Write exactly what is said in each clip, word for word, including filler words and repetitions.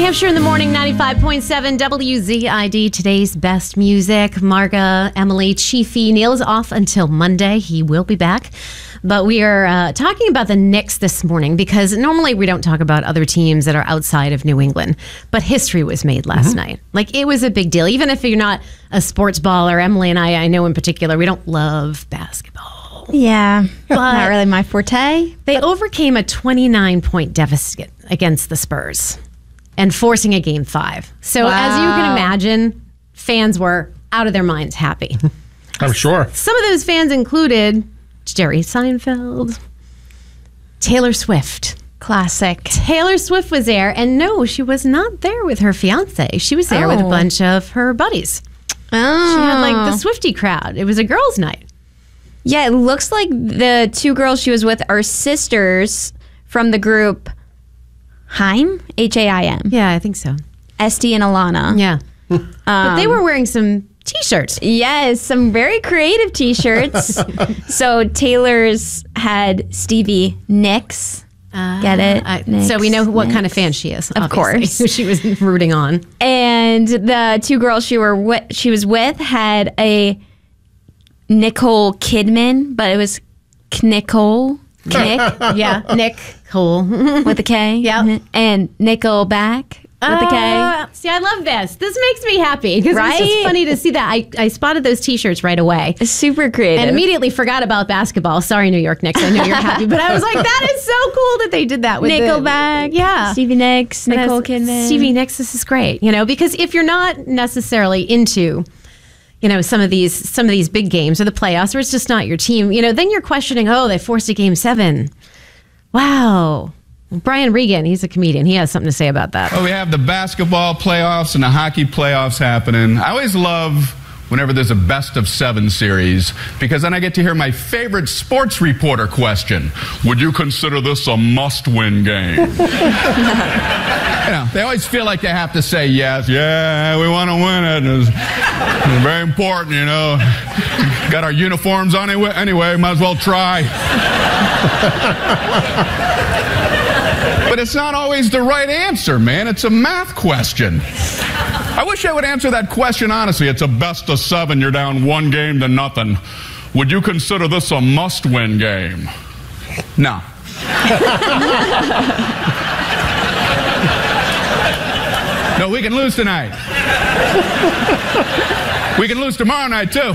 Hampshire in the morning, ninety-five point seven W Z I D. Today's best music. Marga, Emily, Chiefy. Neil is off until Monday. He will be back. But we are uh, talking about the Knicks this morning because normally we don't talk about other teams that are outside of New England. But history was made last mm-hmm. night. Like, it was a big deal. Even if you're not a sports baller, Emily and I, I know in particular, we don't love basketball. Yeah, but not really my forte. They but- overcame a twenty-nine point deficit against the Spurs and forcing a game five. So wow. as you can imagine, fans were out of their minds happy. I'm sure. Some of those fans included Jerry Seinfeld, Taylor Swift. Classic. Taylor Swift was there, and no, she was not there with her fiance. She was there oh. with a bunch of her buddies. Oh. She had like the Swiftie crowd. It was a girls' night. Yeah, it looks like the two girls she was with are sisters from the group Haim, H A I M. Yeah, I think so. Esty and Alana. Yeah. um, but they were wearing some T-shirts. Yes, some very creative T-shirts. So Taylor's had Stevie Nicks. Uh, Get it? Uh, Nicks, so we know what Nicks. kind of fan she is, of obviously, course. who she was rooting on. And the two girls she were wi- she was with had a Nicole Kidman, but it was Nicole. Nick. Yeah, Nick Cole. With a K. Yeah. And Nickelback. With uh, a K. See, I love this. This makes me happy because right? it's just funny to see that. I, I spotted those T-shirts right away. It's super creative. And immediately forgot about basketball. Sorry, New York Knicks. I know you're happy. But I was like, that is so cool that they did that with Nickelback. The, yeah. Stevie Nicks, Nicole Kidman. Stevie Nicks, this is great. You know, because if you're not necessarily into, you know, some of these some of these big games or the playoffs, or it's just not your team, you know, then you're questioning, oh, they forced a game seven. Wow. Brian Regan, he's a comedian. He has something to say about that. Well, we have the basketball playoffs and the hockey playoffs happening. I always love whenever there's a best of seven series because then I get to hear my favorite sports reporter question. Would you consider this a must-win game? You know, they always feel like they have to say yes. Yeah, we want to win it. It's, it's very important, you know. Got our uniforms on anyway, anyway might as well try. But it's not always the right answer, man. It's a math question. I wish I would answer that question honestly. It's a best of seven. You're down one game to nothing. Would you consider this a must-win game? No. No, we can lose tonight. We can lose tomorrow night, too.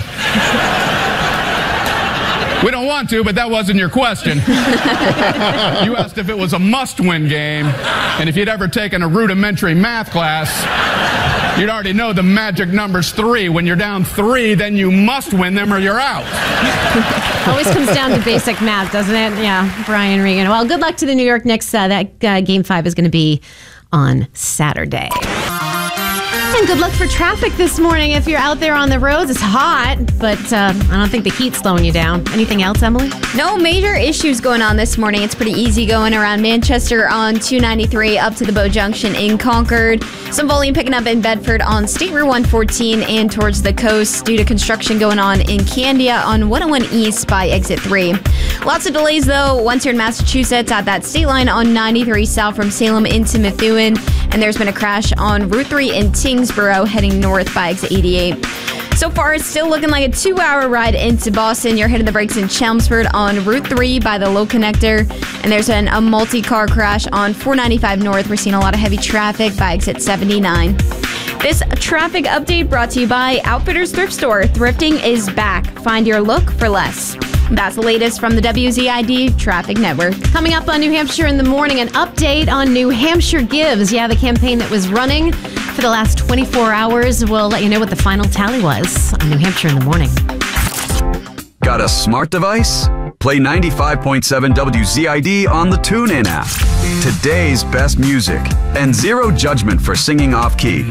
We don't want to, but that wasn't your question. You asked if it was a must-win game, and if you'd ever taken a rudimentary math class, you'd already know the magic number's three. When you're down three, then you must win them or you're out. Always comes down to basic math, doesn't it? Yeah, Brian Regan. Well, good luck to the New York Knicks. Uh, that uh, game five is going to be on Saturday. And good luck for traffic this morning if you're out there on the roads. It's hot, but uh, I don't think the heat's slowing you down. Anything else, Emily? No major issues going on this morning. It's pretty easy going around Manchester on two ninety-three up to the Bow Junction in Concord. Some volume picking up in Bedford on State Route one fourteen and towards the coast due to construction going on in Candia on one oh one East by Exit three. Lots of delays, though, once you're in Massachusetts at that state line on ninety-three south from Salem into Methuen. And there's been a crash on Route three in Tingsboro heading north by Exit eighty-eight. So far, it's still looking like a two-hour ride into Boston. You're hitting the brakes in Chelmsford on Route three by the Low Connector. And there's been a multi-car crash on four ninety-five north. We're seeing a lot of heavy traffic by Exit seventy-nine. This traffic update brought to you by Outfitters Thrift Store. Thrifting is back. Find your look for less. That's the latest from the W Z I D Traffic Network. Coming up on New Hampshire in the morning, an update on New Hampshire Gives. Yeah, the campaign that was running for the last twenty-four hours. We'll let you know what the final tally was on New Hampshire in the morning. Got a smart device? Play ninety-five point seven W Z I D on the TuneIn app. Today's best music and zero judgment for singing off-key.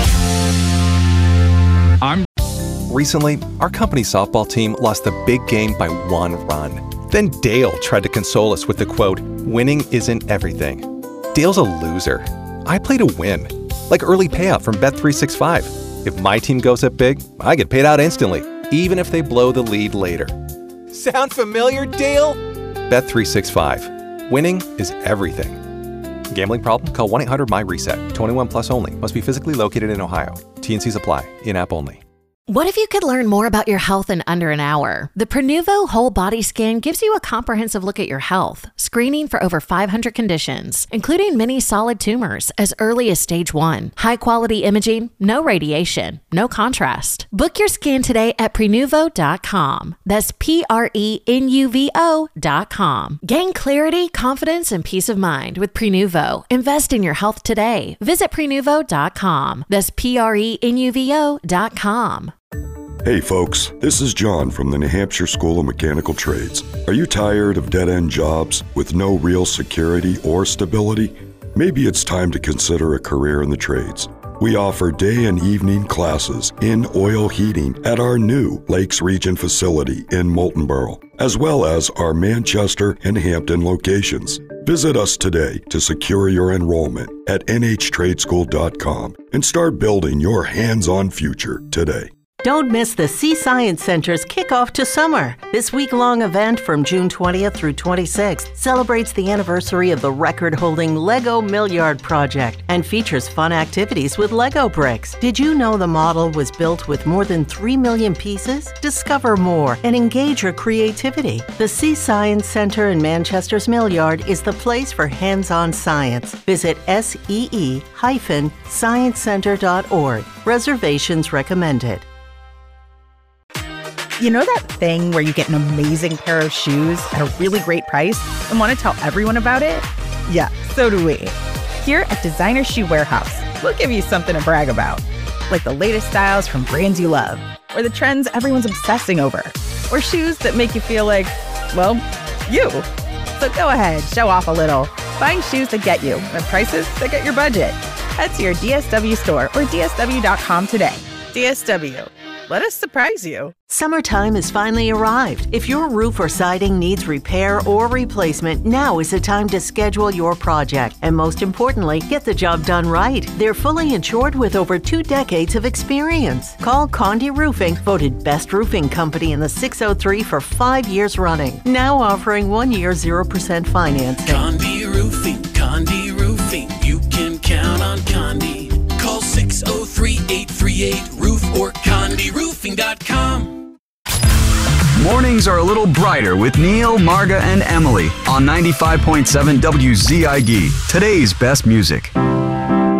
I'm Recently, our company softball team lost the big game by one run. Then Dale tried to console us with the quote, "Winning isn't everything." Dale's a loser. I play to win. Like early payout from Bet three sixty-five. If my team goes up big, I get paid out instantly, even if they blow the lead later. Sound familiar, Dale? Bet three sixty-five. Winning is everything. Gambling problem? Call one eight hundred M Y reset. twenty-one plus only. Must be physically located in Ohio. T N Cs apply. In-app only. What if you could learn more about your health in under an hour? The Prenuvo Whole Body Scan gives you a comprehensive look at your health, screening for over five hundred conditions, including many solid tumors as early as stage one. High-quality imaging, no radiation, no contrast. Book your scan today at Prenuvo dot com. That's P R E N U V O dot com. Gain clarity, confidence, and peace of mind with Prenuvo. Invest in your health today. Visit Prenuvo dot com. That's P R E N U V O dot com. Hey folks, this is John from the New Hampshire School of Mechanical Trades. Are you tired of dead-end jobs with no real security or stability? Maybe it's time to consider a career in the trades. We offer day and evening classes in oil heating at our new Lakes Region facility in Moultonborough, as well as our Manchester and Hampton locations. Visit us today to secure your enrollment at N H trade school dot com and start building your hands-on future today. Don't miss the Sea Science Center's kickoff to summer. This week-long event from June twentieth through twenty-sixth celebrates the anniversary of the record-holding Lego Milliard Project and features fun activities with Lego bricks. Did you know the model was built with more than three million pieces? Discover more and engage your creativity. The Sea Science Center in Manchester's Milliard is the place for hands-on science. Visit S E E science center dot org. Reservations recommended. You know that thing where you get an amazing pair of shoes at a really great price and want to tell everyone about it? Yeah, so do we. Here at Designer Shoe Warehouse, we'll give you something to brag about, like the latest styles from brands you love, or the trends everyone's obsessing over, or shoes that make you feel like, well, you. So go ahead, show off a little. Find shoes that get you at prices that get your budget. Head to your D S W store or D S W dot com today. D S W. Let us surprise you. Summertime has finally arrived. If your roof or siding needs repair or replacement, now is the time to schedule your project. And most importantly, get the job done right. They're fully insured with over two decades of experience. Call Condi Roofing, voted best roofing company in the six oh three for five years running. Now offering one year zero percent financing. Condi Roofing, Condi Roofing. You can count on Condi. Call six oh three, eight three eight, roof or condi roofing dot com. Mornings are a little brighter with Neil, Marga, and Emily on ninety-five point seven W Z I D. Today's best music.